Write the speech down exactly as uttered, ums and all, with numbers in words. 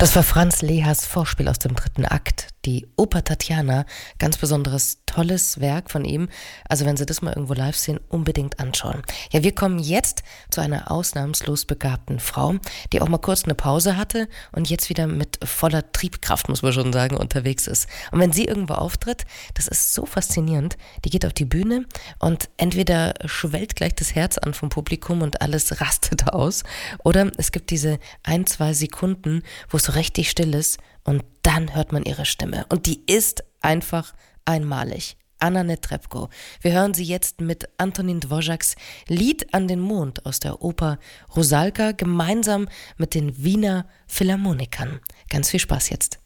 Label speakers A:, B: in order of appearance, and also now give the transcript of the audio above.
A: Das war Franz Lehas Vorspiel aus dem dritten Akt, die Oper Tatjana, ganz besonderes, tolles Werk von ihm. Also wenn Sie das mal irgendwo live sehen, unbedingt anschauen. Ja, wir kommen jetzt zu einer ausnahmslos begabten Frau, die auch mal kurz eine Pause hatte und jetzt wieder mit voller Triebkraft, muss man schon sagen, unterwegs ist. Und wenn sie irgendwo auftritt, das ist so faszinierend, die geht auf die Bühne und entweder schwellt gleich das Herz an vom Publikum und alles rastet aus, oder es gibt diese ein, zwei Sekunden, wo es so richtig still ist und dann hört man ihre Stimme. Und die ist einfach einmalig. Anna Netrebko. Wir hören sie jetzt mit Antonin Dvořáks Lied an den Mond aus der Oper Rusalka gemeinsam mit den Wiener Philharmonikern. Ganz viel Spaß jetzt.